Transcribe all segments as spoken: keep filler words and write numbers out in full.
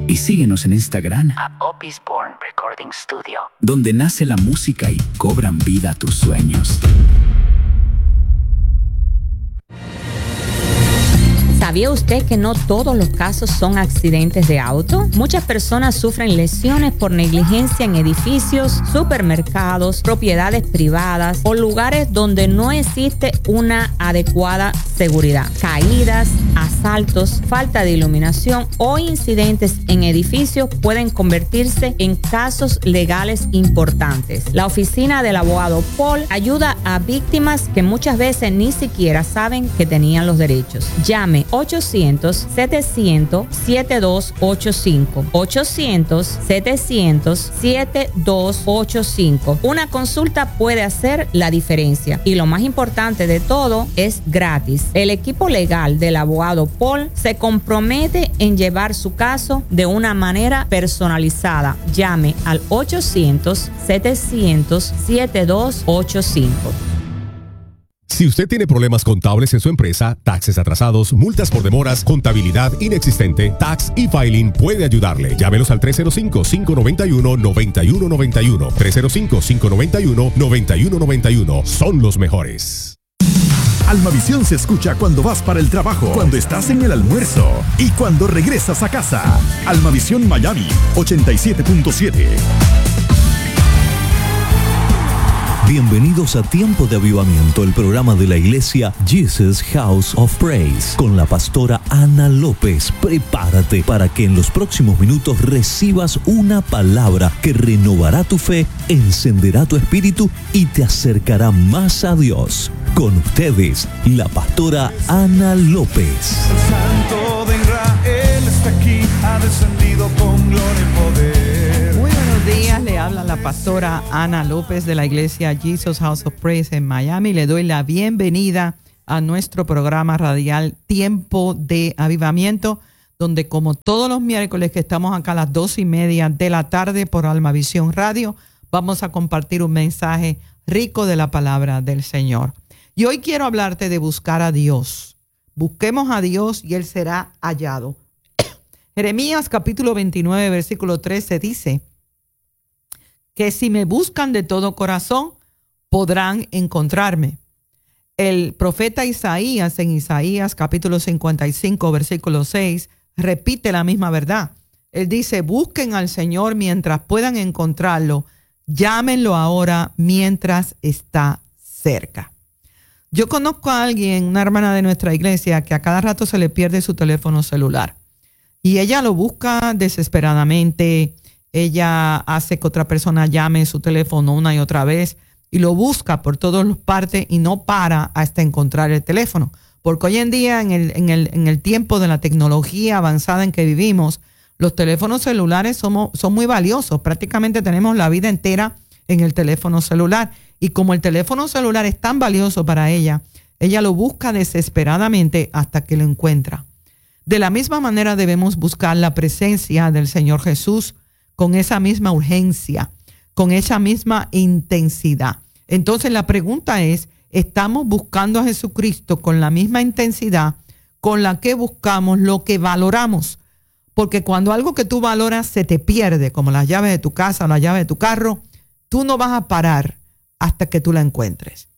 Y síguenos en Instagram a Opis Born Recording Studio, donde nace la música y cobran vida tus sueños. ¿Sabía usted que no todos los casos son accidentes de auto? Muchas personas sufren lesiones por negligencia en edificios, supermercados, propiedades privadas o lugares donde no existe una adecuada seguridad. Caídas, asaltos, falta de iluminación o incidentes en edificios pueden convertirse en casos legales importantes. La oficina del abogado Paul ayuda a víctimas que muchas veces ni siquiera saben que tenían los derechos. Llame ochocientos, setecientos, setenta y dos ochenta y cinco. ochocientos, setecientos, setenta y dos ochenta y cinco. Una consulta puede hacer la diferencia y lo más importante de todo es gratis. El equipo legal del abogado Paul se compromete en llevar su caso de una manera personalizada. Llame al ochocientos, setecientos, setenta y dos ochenta y cinco. Si usted tiene problemas contables en su empresa, taxes atrasados, multas por demoras, contabilidad inexistente, Tax e-Filing puede ayudarle. Llámelos al tres cero cinco, cinco nueve uno, nueve uno nueve uno. tres cero cinco, cinco nueve uno, nueve uno nueve uno. Son los mejores. Almavisión se escucha cuando vas para el trabajo, cuando estás en el almuerzo y cuando regresas a casa. Almavisión Miami ochenta y siete punto siete. Bienvenidos a Tiempo de Avivamiento, el programa de la iglesia Jesus House of Praise, con la pastora Ana López. Prepárate para que en los próximos minutos recibas una palabra que renovará tu fe, encenderá tu espíritu y te acercará más a Dios. Con ustedes, la pastora Ana López. El Santo de Israel está aquí, ha descendido con gloria y poder. Muy buenos días, le habla la pastora Ana López de la iglesia Jesus House of Praise en Miami. Le doy la bienvenida a nuestro programa radial Tiempo de Avivamiento, donde como todos los miércoles que estamos acá a las dos y media de la tarde por Almavisión Radio, vamos a compartir un mensaje rico de la palabra del Señor. Y hoy quiero hablarte de buscar a Dios. Busquemos a Dios y Él será hallado. Jeremías capítulo veintinueve, versículo trece dice que si me buscan de todo corazón, podrán encontrarme. El profeta Isaías en Isaías capítulo cincuenta y cinco, versículo seis, repite la misma verdad. Él dice, busquen al Señor mientras puedan encontrarlo, llámenlo ahora mientras está cerca. Yo conozco a alguien, una hermana de nuestra iglesia, que a cada rato se le pierde su teléfono celular. Y ella lo busca desesperadamente. Ella hace que otra persona llame su teléfono una y otra vez y lo busca por todas las partes y no para hasta encontrar el teléfono. Porque hoy en día, en el, en el, en el tiempo de la tecnología avanzada en que vivimos, los teléfonos celulares somos, son muy valiosos. Prácticamente tenemos la vida entera en el teléfono celular. Y como el teléfono celular es tan valioso para ella, ella lo busca desesperadamente hasta que lo encuentra. De la misma manera debemos buscar la presencia del Señor Jesús con esa misma urgencia, con esa misma intensidad. Entonces la pregunta es, ¿estamos buscando a Jesucristo con la misma intensidad con la que buscamos lo que valoramos? Porque cuando algo que tú valoras se te pierde, como las llaves de tu casa o la llave de tu carro, tú no vas a parar hasta que tú la encuentres.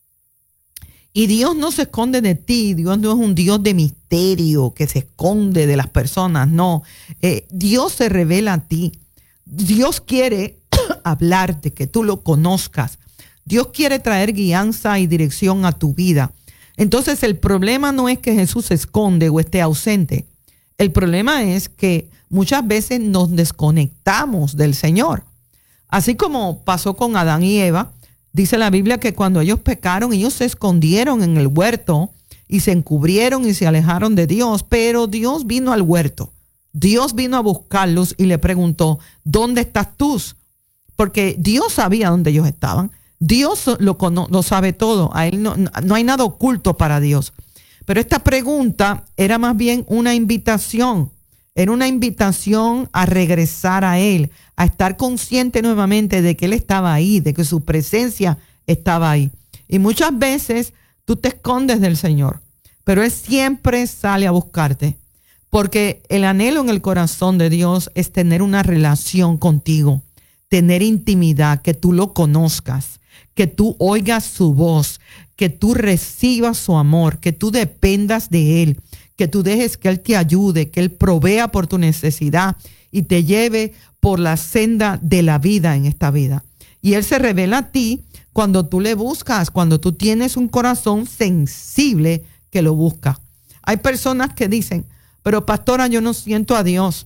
Y Dios no se esconde de ti. Dios no es un Dios de misterio que se esconde de las personas. No, eh, Dios se revela a ti. Dios quiere hablarte, que tú lo conozcas. Dios quiere traer guianza y dirección a tu vida. Entonces el problema no es que Jesús se esconde o esté ausente. El problema es que muchas veces nos desconectamos del Señor. Así como pasó con Adán y Eva, dice la Biblia que cuando ellos pecaron, ellos se escondieron en el huerto y se encubrieron y se alejaron de Dios, pero Dios vino al huerto. Dios vino a buscarlos y le preguntó, ¿dónde estás tú? Porque Dios sabía dónde ellos estaban. Dios lo, lo sabe todo. A él no, no hay nada oculto para Dios. Pero esta pregunta era más bien una invitación. Era una invitación a regresar a Él, a estar consciente nuevamente de que Él estaba ahí, de que su presencia estaba ahí. Y muchas veces tú te escondes del Señor, pero Él siempre sale a buscarte. Porque el anhelo en el corazón de Dios es tener una relación contigo, tener intimidad, que tú lo conozcas, que tú oigas su voz, que tú recibas su amor, que tú dependas de Él, que tú dejes que Él te ayude, que Él provea por tu necesidad y te lleve por la senda de la vida en esta vida. Y Él se revela a ti cuando tú le buscas, cuando tú tienes un corazón sensible que lo busca. Hay personas que dicen, pero pastora, yo no siento a Dios,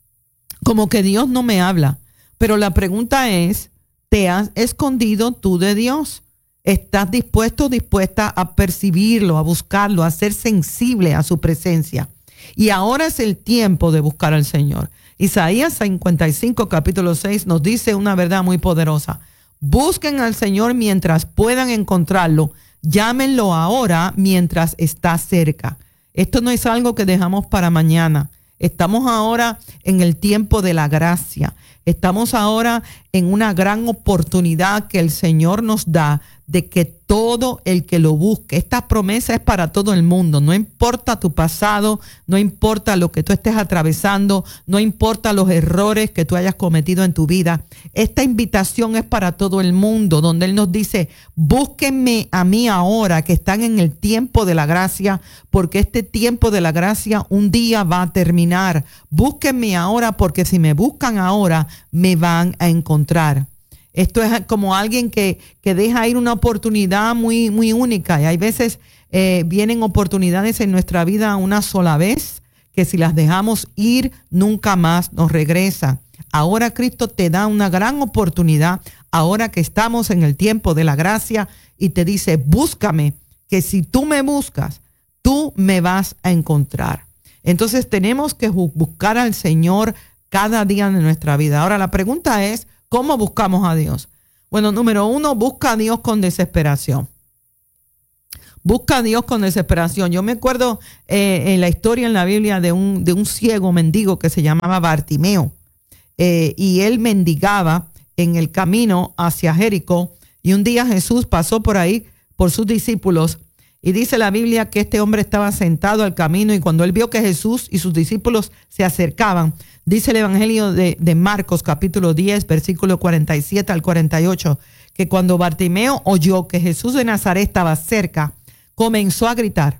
como que Dios no me habla. Pero la pregunta es, ¿te has escondido tú de Dios? ¿Estás dispuesto o dispuesta a percibirlo, a buscarlo, a ser sensible a su presencia? Y ahora es el tiempo de buscar al Señor. Isaías cincuenta y cinco, capítulo seis, nos dice una verdad muy poderosa. Busquen al Señor mientras puedan encontrarlo. Llámenlo ahora mientras está cerca. Esto no es algo que dejamos para mañana. Estamos ahora en el tiempo de la gracia. Estamos ahora en una gran oportunidad que el Señor nos da de que todo el que lo busque, esta promesa es para todo el mundo, no importa tu pasado, no importa lo que tú estés atravesando, no importa los errores que tú hayas cometido en tu vida, esta invitación es para todo el mundo, donde Él nos dice, búsquenme a mí ahora que están en el tiempo de la gracia, porque este tiempo de la gracia un día va a terminar. Búsquenme ahora, porque si me buscan ahora, me van a encontrar. Esto es como alguien que, que deja ir una oportunidad muy, muy única. Y hay veces eh, vienen oportunidades en nuestra vida una sola vez, que si las dejamos ir, nunca más nos regresan. Ahora Cristo te da una gran oportunidad, ahora que estamos en el tiempo de la gracia, y te dice, búscame, que si tú me buscas, tú me vas a encontrar. Entonces tenemos que buscar al Señor cada día de nuestra vida. Ahora la pregunta es, ¿cómo buscamos a Dios? Bueno, número uno, busca a Dios con desesperación. Busca a Dios con desesperación. Yo me acuerdo eh, en la historia en la Biblia de un, de un ciego mendigo que se llamaba Bartimeo. Eh, y él mendigaba en el camino hacia Jericó. Y un día Jesús pasó por ahí por sus discípulos. Y dice la Biblia que este hombre estaba sentado al camino, y cuando él vio que Jesús y sus discípulos se acercaban, dice el Evangelio de, de Marcos, capítulo diez, versículo cuarenta y siete al cuarenta y ocho, que cuando Bartimeo oyó que Jesús de Nazaret estaba cerca, comenzó a gritar,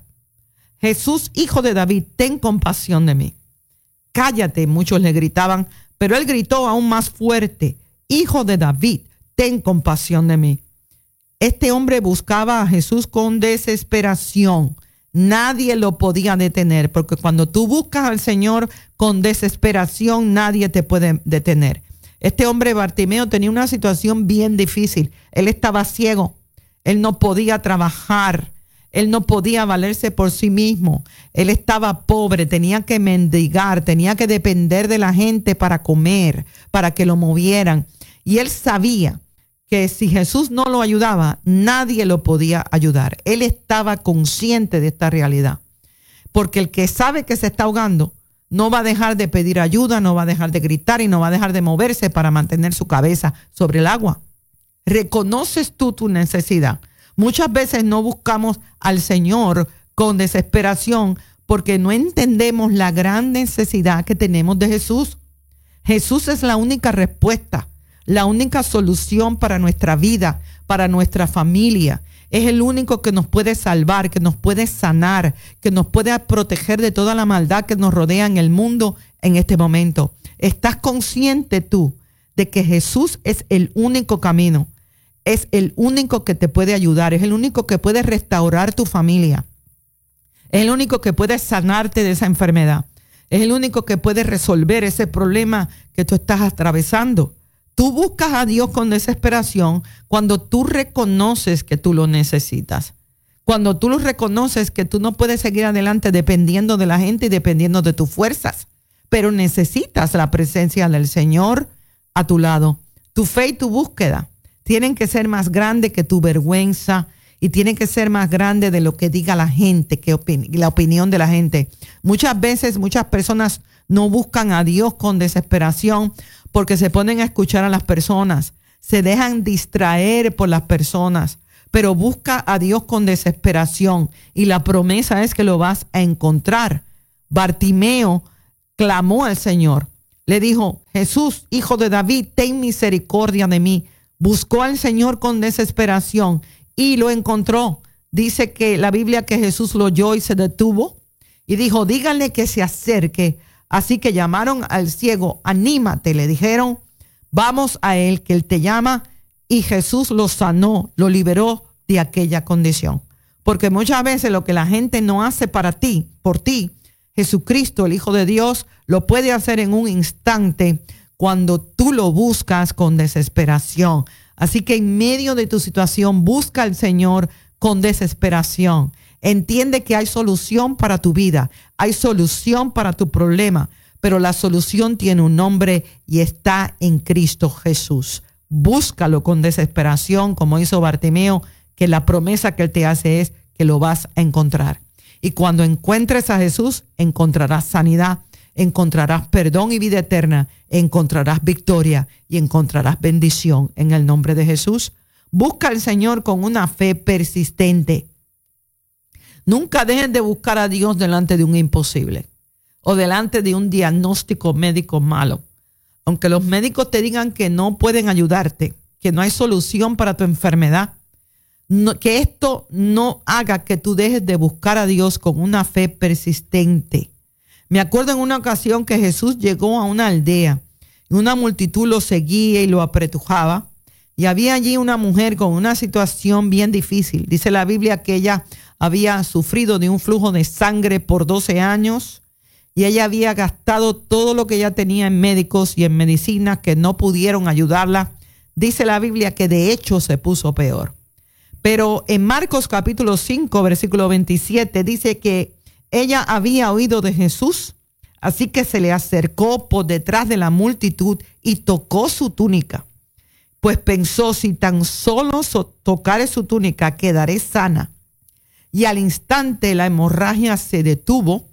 Jesús, hijo de David, ten compasión de mí. Cállate, muchos le gritaban, pero él gritó aún más fuerte, hijo de David, ten compasión de mí. Este hombre buscaba a Jesús con desesperación. Nadie lo podía detener, porque cuando tú buscas al Señor con desesperación, nadie te puede detener. Este hombre Bartimeo tenía una situación bien difícil. Él estaba ciego. Él no podía trabajar. Él no podía valerse por sí mismo. Él estaba pobre, tenía que mendigar, tenía que depender de la gente para comer, para que lo movieran. Y él sabía que si Jesús no lo ayudaba, nadie lo podía ayudar. Él estaba consciente de esta realidad. Porque el que sabe que se está ahogando no va a dejar de pedir ayuda, no va a dejar de gritar y no va a dejar de moverse para mantener su cabeza sobre el agua. ¿Reconoces tú tu necesidad? Muchas veces no buscamos al Señor con desesperación porque no entendemos la gran necesidad que tenemos de Jesús. Jesús es la única respuesta, la única solución para nuestra vida, para nuestra familia. Es el único que nos puede salvar, que nos puede sanar, que nos puede proteger de toda la maldad que nos rodea en el mundo en este momento. ¿Estás consciente tú de que Jesús es el único camino? Es el único que te puede ayudar, es el único que puede restaurar tu familia. Es el único que puede sanarte de esa enfermedad. Es el único que puede resolver ese problema que tú estás atravesando. Tú buscas a Dios con desesperación cuando tú reconoces que tú lo necesitas. Cuando tú lo reconoces que tú no puedes seguir adelante dependiendo de la gente y dependiendo de tus fuerzas, pero necesitas la presencia del Señor a tu lado. Tu fe y tu búsqueda tienen que ser más grandes que tu vergüenza y tienen que ser más grandes de lo que diga la gente, que opin- la opinión de la gente. Muchas veces, muchas personas no buscan a Dios con desesperación porque se ponen a escuchar a las personas, se dejan distraer por las personas, pero busca a Dios con desesperación y la promesa es que lo vas a encontrar. Bartimeo clamó al Señor. Le dijo: Jesús, hijo de David, ten misericordia de mí. Buscó al Señor con desesperación y lo encontró. Dice que la Biblia que Jesús lo oyó y se detuvo y dijo: díganle que se acerque. Así que llamaron al ciego. Anímate, le dijeron, vamos a él, que él te llama. Y Jesús lo sanó, lo liberó de aquella condición. Porque muchas veces lo que la gente no hace para ti, por ti, Jesucristo, el Hijo de Dios, lo puede hacer en un instante cuando tú lo buscas con desesperación. Así que en medio de tu situación, busca al Señor con desesperación. Entiende que hay solución para tu vida, hay solución para tu problema, pero la solución tiene un nombre y está en Cristo Jesús. Búscalo con desesperación, como hizo Bartimeo, que la promesa que Él te hace es que lo vas a encontrar. Y cuando encuentres a Jesús, encontrarás sanidad, encontrarás perdón y vida eterna, encontrarás victoria y encontrarás bendición en el nombre de Jesús. Busca al Señor con una fe persistente. Nunca dejen de buscar a Dios delante de un imposible o delante de un diagnóstico médico malo. Aunque los médicos te digan que no pueden ayudarte, que no hay solución para tu enfermedad, no, que esto no haga que tú dejes de buscar a Dios con una fe persistente. Me acuerdo en una ocasión que Jesús llegó a una aldea y una multitud lo seguía y lo apretujaba. Y había allí una mujer con una situación bien difícil. Dice la Biblia que ella había sufrido de un flujo de sangre por doce años y ella había gastado todo lo que ella tenía en médicos y en medicinas que no pudieron ayudarla. Dice la Biblia que de hecho se puso peor. Pero en Marcos capítulo cinco, versículo veintisiete, dice que ella había oído de Jesús, así que se le acercó por detrás de la multitud y tocó su túnica. Pues pensó: si tan solo tocare su túnica, quedaré sana. Y al instante la hemorragia se detuvo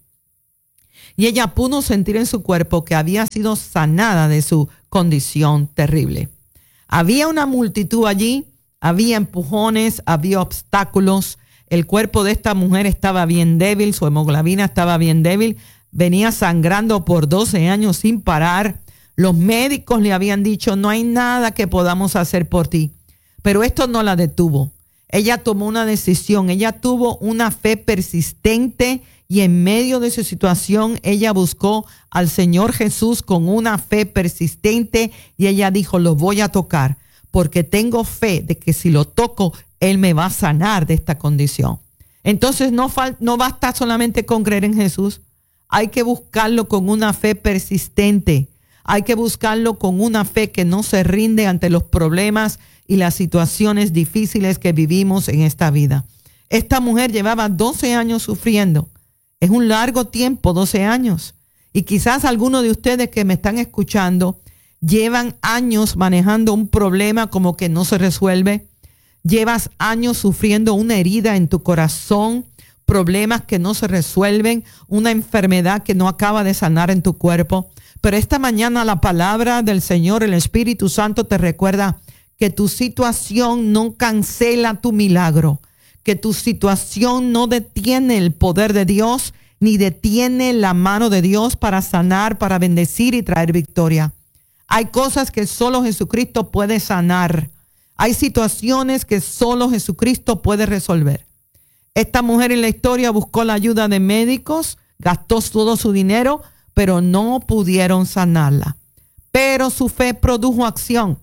y ella pudo sentir en su cuerpo que había sido sanada de su condición terrible. Había una multitud allí, había empujones, había obstáculos. El cuerpo de esta mujer estaba bien débil, su hemoglobina estaba bien débil, venía sangrando por doce años sin parar. Los médicos le habían dicho: no hay nada que podamos hacer por ti. Pero esto no la detuvo. Ella tomó una decisión, ella tuvo una fe persistente y en medio de su situación ella buscó al Señor Jesús con una fe persistente y ella dijo: lo voy a tocar porque tengo fe de que si lo toco, Él me va a sanar de esta condición. Entonces no, fal- no basta solamente con creer en Jesús, hay que buscarlo con una fe persistente. Hay que buscarlo con una fe que no se rinde ante los problemas y las situaciones difíciles que vivimos en esta vida. Esta mujer llevaba doce años sufriendo. Es un largo tiempo, doce años. Y quizás algunos de ustedes que me están escuchando llevan años manejando un problema como que no se resuelve. Llevas años sufriendo una herida en tu corazón, problemas que no se resuelven, una enfermedad que no acaba de sanar en tu cuerpo. Pero esta mañana la palabra del Señor, el Espíritu Santo, te recuerda que tu situación no cancela tu milagro, que tu situación no detiene el poder de Dios, ni detiene la mano de Dios para sanar, para bendecir y traer victoria. Hay cosas que solo Jesucristo puede sanar. Hay situaciones que solo Jesucristo puede resolver. Esta mujer en la historia buscó la ayuda de médicos, gastó todo su dinero, pero no pudieron sanarla. Pero su fe produjo acción.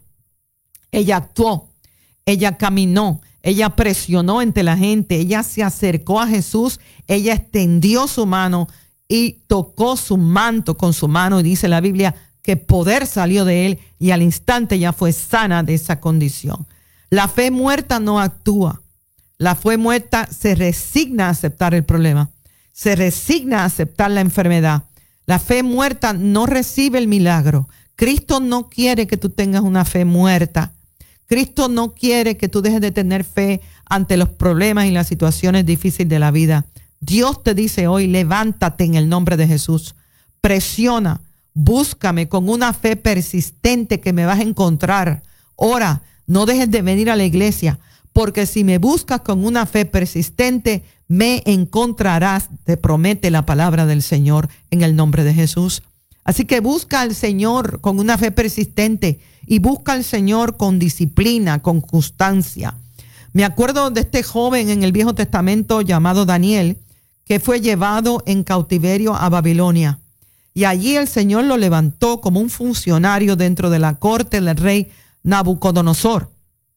Ella actuó, ella caminó, ella presionó entre la gente, ella se acercó a Jesús, ella extendió su mano y tocó su manto con su mano. Y dice la Biblia que poder salió de él y al instante ya fue sana de esa condición. La fe muerta no actúa. La fe muerta se resigna a aceptar el problema, se resigna a aceptar la enfermedad. La fe muerta no recibe el milagro. Cristo no quiere que tú tengas una fe muerta. Cristo no quiere que tú dejes de tener fe ante los problemas y las situaciones difíciles de la vida. Dios te dice hoy: levántate en el nombre de Jesús. Presiona, búscame con una fe persistente que me vas a encontrar. Ora, no dejes de venir a la iglesia, porque si me buscas con una fe persistente, me encontrarás, te promete la palabra del Señor en el nombre de Jesús. Así que busca al Señor con una fe persistente y busca al Señor con disciplina, con constancia. Me acuerdo de este joven en el Viejo Testamento llamado Daniel, que fue llevado en cautiverio a Babilonia. Y allí el Señor lo levantó como un funcionario dentro de la corte del rey Nabucodonosor.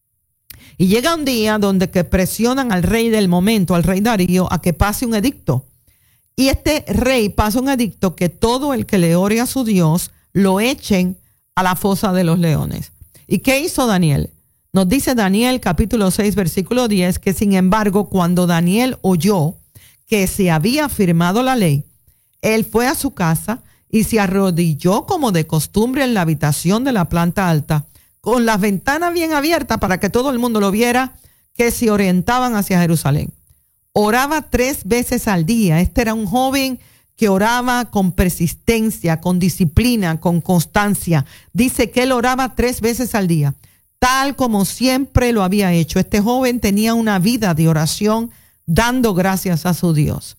Y llega un día donde que presionan al rey del momento, al rey Darío, a que pase un edicto. Y este rey pasa un edicto que todo el que le ore a su Dios lo echen a la fosa de los leones. ¿Y qué hizo Daniel? Nos dice Daniel capítulo seis versículo diez que sin embargo cuando Daniel oyó que se había firmado la ley, él fue a su casa y se arrodilló como de costumbre en la habitación de la planta alta, con las ventanas bien abiertas para que todo el mundo lo viera, que se orientaban hacia Jerusalén. Oraba tres veces al día. Este era un joven que oraba con persistencia, con disciplina, con constancia. Dice que él oraba tres veces al día, tal como siempre lo había hecho. Este joven tenía una vida de oración dando gracias a su Dios.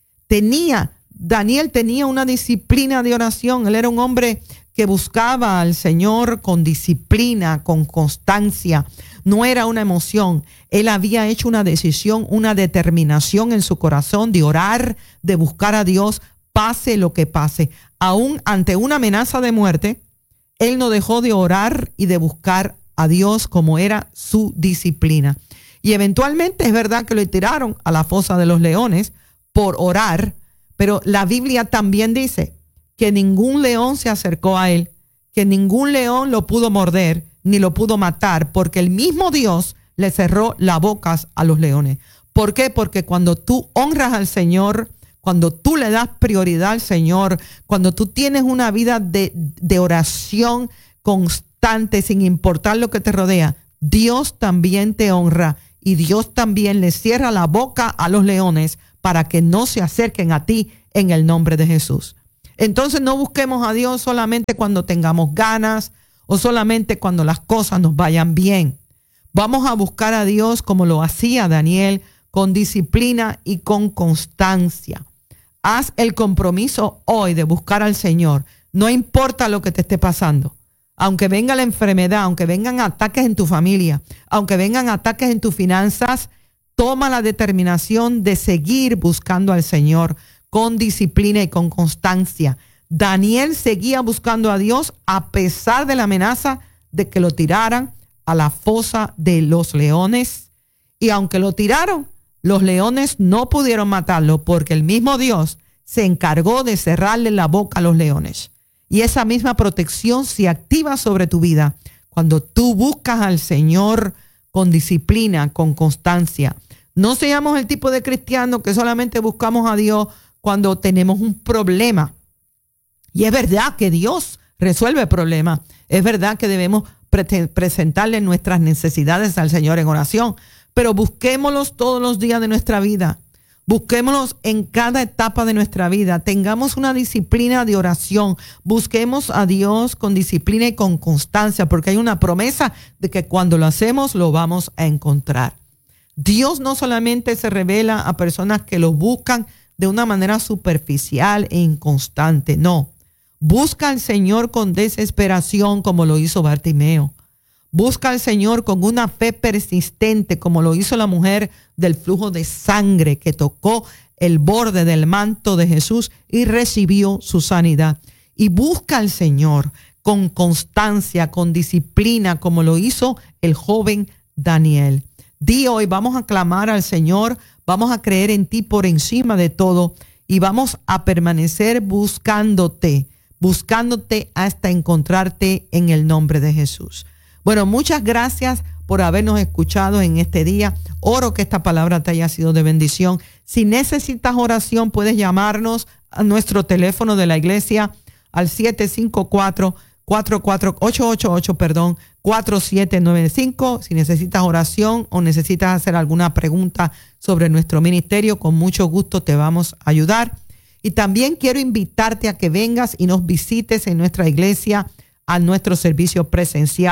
Tenía, Daniel tenía una disciplina de oración. Él era un hombre que buscaba al Señor con disciplina, con constancia. No era una emoción. Él había hecho una decisión, una determinación en su corazón de orar, de buscar a Dios, pase lo que pase. Aún ante una amenaza de muerte, él no dejó de orar y de buscar a Dios como era su disciplina. Y eventualmente es verdad que lo tiraron a la fosa de los leones por orar, pero la Biblia también dice que ningún león se acercó a él, que ningún león lo pudo morder ni lo pudo matar, porque el mismo Dios le cerró las bocas a los leones. ¿Por qué? Porque cuando tú honras al Señor, cuando tú le das prioridad al Señor, cuando tú tienes una vida de, de oración constante sin importar lo que te rodea, Dios también te honra y Dios también le cierra la boca a los leones para que no se acerquen a ti en el nombre de Jesús. Entonces no busquemos a Dios solamente cuando tengamos ganas o solamente cuando las cosas nos vayan bien. Vamos a buscar a Dios como lo hacía Daniel, con disciplina y con constancia. Haz el compromiso hoy de buscar al Señor. No importa lo que te esté pasando. Aunque venga la enfermedad, aunque vengan ataques en tu familia, aunque vengan ataques en tus finanzas, toma la determinación de seguir buscando al Señor con disciplina y con constancia. Daniel seguía buscando a Dios a pesar de la amenaza de que lo tiraran a la fosa de los leones. Y aunque lo tiraron, los leones no pudieron matarlo porque el mismo Dios se encargó de cerrarle la boca a los leones. Y esa misma protección se activa sobre tu vida cuando tú buscas al Señor con disciplina, con constancia. No seamos el tipo de cristiano que solamente buscamos a Dios cuando tenemos un problema. Y es verdad que Dios resuelve problemas. Es verdad que debemos pre- presentarle nuestras necesidades al Señor en oración. Pero busquémoslos todos los días de nuestra vida. Busquémoslos en cada etapa de nuestra vida. Tengamos una disciplina de oración. Busquemos a Dios con disciplina y con constancia, porque hay una promesa de que cuando lo hacemos lo vamos a encontrar. Dios no solamente se revela a personas que lo buscan de una manera superficial e inconstante. No. Busca al Señor con desesperación como lo hizo Bartimeo. Busca al Señor con una fe persistente como lo hizo la mujer del flujo de sangre que tocó el borde del manto de Jesús y recibió su sanidad. Y busca al Señor con constancia, con disciplina como lo hizo el joven Daniel. Di hoy, vamos a clamar al Señor, vamos a creer en ti por encima de todo y vamos a permanecer buscándote, buscándote hasta encontrarte en el nombre de Jesús. Bueno, muchas gracias por habernos escuchado en este día. Oro que esta palabra te haya sido de bendición. Si necesitas oración, puedes llamarnos a nuestro teléfono de la iglesia al siete cinco cuatro, cuatro cuatro ocho ocho ocho, perdón, cuatro siete nueve cinco. Si necesitas oración o necesitas hacer alguna pregunta sobre nuestro ministerio, con mucho gusto te vamos a ayudar. Y también quiero invitarte a que vengas y nos visites en nuestra iglesia, a nuestro servicio presencial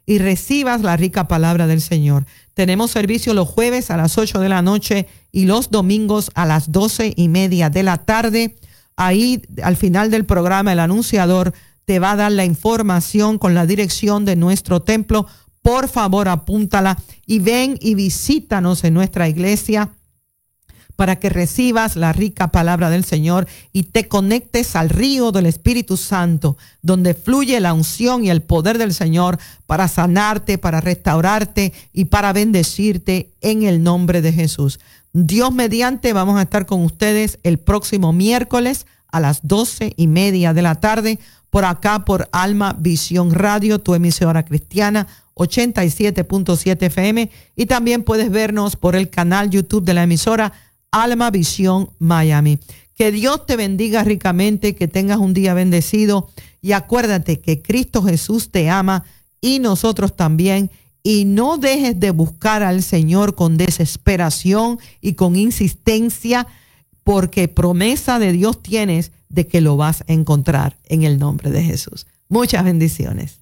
y recibas la rica palabra del Señor. Tenemos servicio los jueves a las ocho de la noche y los domingos a las doce y media de la tarde. Ahí, al final del programa, el anunciador te va a dar la información con la dirección de nuestro templo. Por favor, apúntala y ven y visítanos en nuestra iglesia para que recibas la rica palabra del Señor y te conectes al río del Espíritu Santo, donde fluye la unción y el poder del Señor para sanarte, para restaurarte y para bendecirte en el nombre de Jesús. Dios mediante, vamos a estar con ustedes el próximo miércoles a las doce y media de la tarde, por acá por Alma Visión Radio, tu emisora cristiana, ochenta y siete punto siete F M, y también puedes vernos por el canal YouTube de la emisora Alma Visión Miami. Que Dios te bendiga ricamente, que tengas un día bendecido y acuérdate que Cristo Jesús te ama y nosotros también, y no dejes de buscar al Señor con desesperación y con insistencia, porque promesa de Dios tienes de que lo vas a encontrar en el nombre de Jesús. Muchas bendiciones.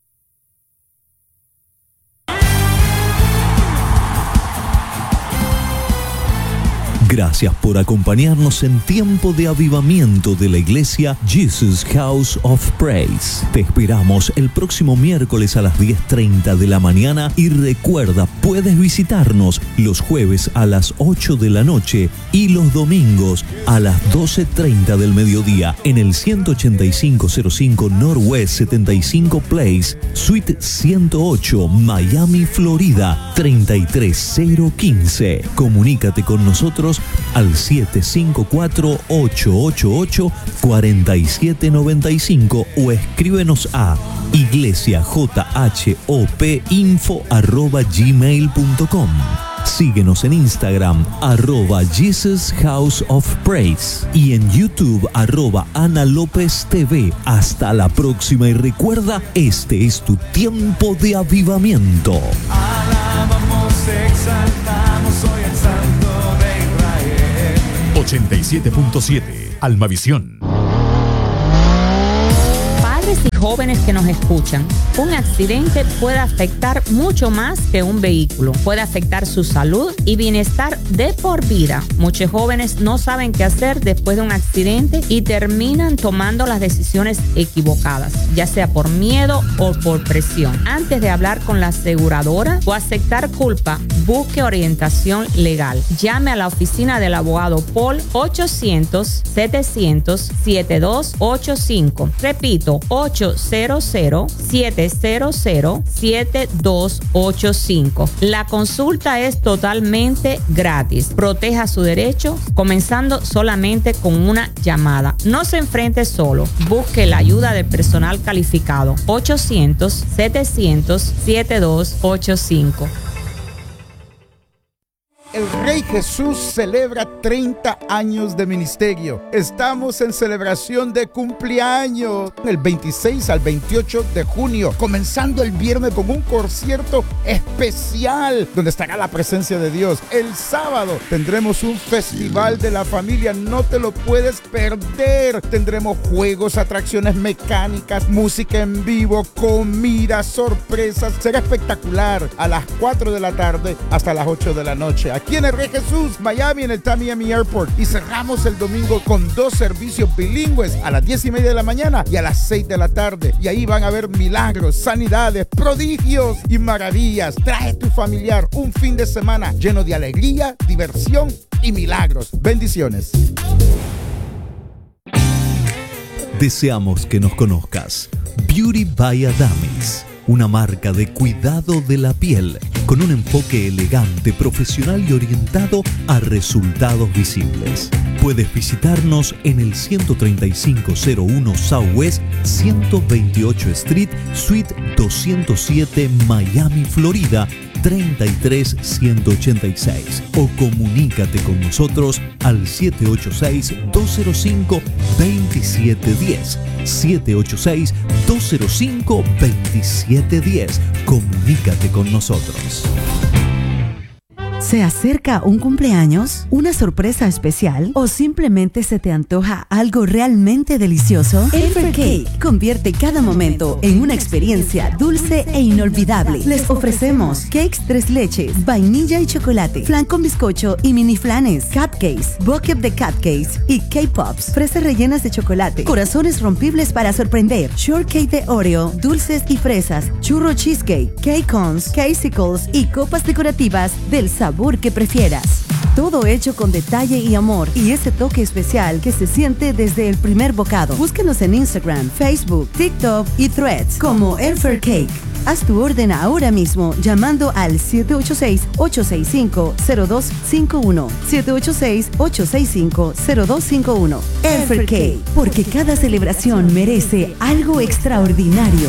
Gracias por acompañarnos en Tiempo de Avivamiento de la iglesia Jesus House of Praise. Te esperamos el próximo miércoles a las diez treinta de la mañana y recuerda, puedes visitarnos los jueves a las ocho de la noche y los domingos a las doce treinta del mediodía en el ciento ochenta y cinco cero cinco Northwest setenta y cinco Place, Suite ciento ocho, Miami, Florida, treinta y tres cero quince. Comunícate con nosotros al siete cinco cuatro, ocho ocho ocho, cuatro siete nueve cinco o escríbenos a iglesiajhop info arroba gmail punto com. Síguenos en Instagram, arroba Jesus House of Praise, y en YouTube, arroba Ana López T V. Hasta la próxima y recuerda, este es tu tiempo de avivamiento. Alabamos, exaltamos hoy al Santo de Israel. ochenta y siete punto siete Almavisión. Padres y jóvenes que nos escuchan, un accidente puede afectar mucho más que un vehículo. Puede afectar su salud y bienestar de por vida. Muchos jóvenes no saben qué hacer después de un accidente y terminan tomando las decisiones equivocadas, ya sea por miedo o por presión. Antes de hablar con la aseguradora o aceptar culpa, busque orientación legal. Llame a la oficina del abogado Paul ochocientos, setecientos, setenta y dos ochenta y cinco. Repito, ochocientos, setecientos, setenta y dos ochenta y cinco. La consulta es totalmente gratis. Proteja su derecho comenzando solamente con una llamada. No se enfrente solo. Busque la ayuda del personal calificado. ochocientos, setecientos, setenta y dos ochenta y cinco. El Rey Jesús celebra treinta años de ministerio. Estamos en celebración de cumpleaños el veintiséis al veintiocho de junio, comenzando el viernes con un concierto especial donde estará la presencia de Dios. El sábado tendremos un festival de la familia, no te lo puedes perder. Tendremos juegos, atracciones mecánicas, música en vivo, comida, sorpresas. Será espectacular a las cuatro de la tarde hasta las ocho de la noche. Aquí en el Rey Jesús, Miami, en el Miami Airport. Y cerramos el domingo con dos servicios bilingües a las diez y media de la mañana y a las seis de la tarde. Y ahí van a haber milagros, sanidades, prodigios y maravillas. Trae tu familiar un fin de semana lleno de alegría, diversión y milagros. Bendiciones. Deseamos que nos conozcas. Beauty by Adamis, una marca de cuidado de la piel con un enfoque elegante, profesional y orientado a resultados visibles. Puedes visitarnos en el ciento treinta y cinco cero uno Southwest ciento veintiocho Street, Suite doscientos siete, Miami, Florida, treinta y tres ciento ochenta y seis, o comunícate con nosotros al siete ocho seis, dos cero cinco, dos siete uno cero, siete ocho seis, dos cero cinco, dos siete uno cero. Comunícate con nosotros. ¿Se acerca un cumpleaños, una sorpresa especial o simplemente se te antoja algo realmente delicioso? Elfer Cake convierte cada momento en una experiencia dulce e inolvidable. Les ofrecemos cakes tres leches, vainilla y chocolate, flan con bizcocho y mini flanes, cupcakes, bucket de cupcakes y K-Pops, fresas rellenas de chocolate, corazones rompibles para sorprender, shortcake de Oreo, dulces y fresas, churro cheesecake, cake cones, casicles y copas decorativas del sabor que prefieras. Todo hecho con detalle y amor y ese toque especial que se siente desde el primer bocado. Búsquenos en Instagram, Facebook, TikTok y Threads como Elfer Cake. Haz tu orden ahora mismo llamando al siete ocho seis, ocho seis cinco, cero dos cinco uno. siete ocho seis, ocho seis cinco, cero dos cinco uno. Elfer Cake, porque cada celebración merece algo extraordinario.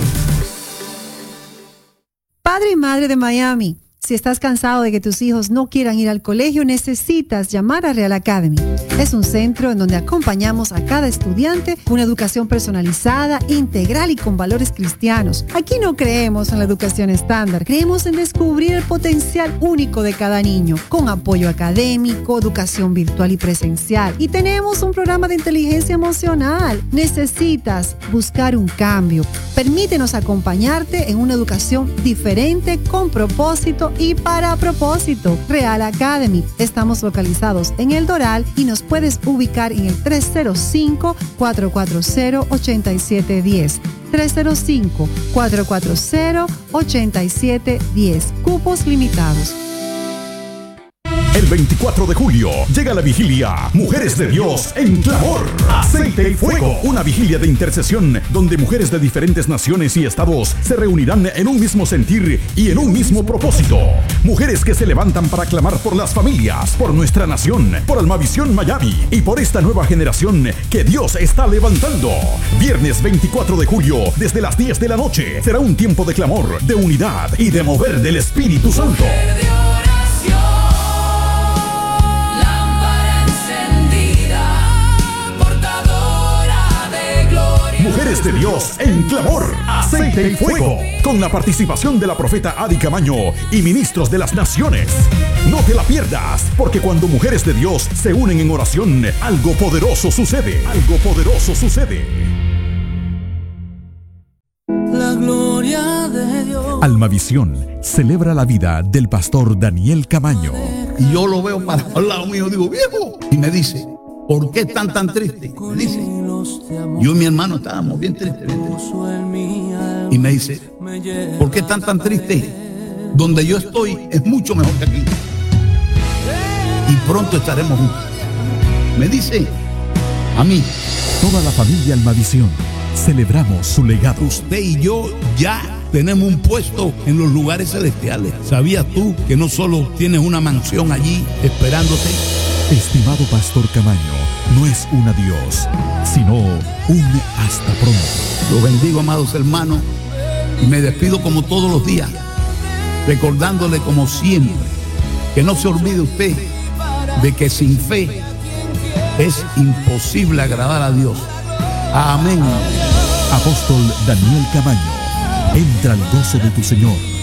Padre y madre de Miami, si estás cansado de que tus hijos no quieran ir al colegio, necesitas llamar a Real Academy. Es un centro en donde acompañamos a cada estudiante con una educación personalizada, integral y con valores cristianos. Aquí no creemos en la educación estándar, creemos en descubrir el potencial único de cada niño, con apoyo académico, educación virtual y presencial. Y tenemos un programa de inteligencia emocional. Necesitas buscar un cambio. Permítenos acompañarte en una educación diferente, con propósito y para propósito. Real Academy. Estamos localizados en El Doral y nos puedes ubicar en el tres cero cinco, cuatro cuatro cero, ocho siete uno cero. tres cero cinco, cuatro cuatro cero, ocho siete uno cero. Cupos limitados. El veinticuatro de julio llega la vigilia Mujeres de Dios en Clamor, Aceite y Fuego, una vigilia de intercesión donde mujeres de diferentes naciones y estados se reunirán en un mismo sentir y en un mismo propósito. Mujeres que se levantan para clamar por las familias, por nuestra nación, por Almavisión Miami y por esta nueva generación que Dios está levantando. Viernes veinticuatro de julio, desde las diez de la noche, será un tiempo de clamor, de unidad y de mover del Espíritu Santo. Mujeres de Dios en Clamor, Aceite y Fuego, con la participación de la profeta Adi Camaño y ministros de las naciones. No te la pierdas, porque cuando mujeres de Dios se unen en oración, algo poderoso sucede, algo poderoso sucede. La gloria de Dios. Almavisión celebra la vida del pastor Daniel Camaño. Y yo lo veo para al lado mío, digo, viejo, y me dice, ¿por qué están tan tristes? Me dice, yo y mi hermano estábamos bien tristes, bien tristes. Y me dice, ¿por qué están tan tristes? Donde yo estoy es mucho mejor que aquí. Y pronto estaremos juntos. Me dice, a mí. Toda la familia Almavisión celebramos su legado. Usted y yo ya tenemos un puesto en los lugares celestiales. ¿Sabías tú que no solo tienes una mansión allí esperándote? Estimado Pastor Camaño, no es un adiós, sino un hasta pronto. Los bendigo, amados hermanos, y me despido como todos los días, recordándole como siempre, que no se olvide usted de que sin fe es imposible agradar a Dios. Amén. Apóstol Daniel Camaño, entra al gozo de tu Señor.